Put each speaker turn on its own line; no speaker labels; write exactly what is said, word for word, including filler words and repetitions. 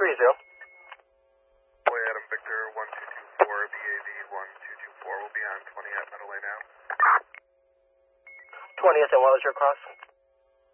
three zero.
Boy Adam Victor one two two four, B A V one two two four will be on twenty at Meadow Lane now.
twentieth, and what was your cross?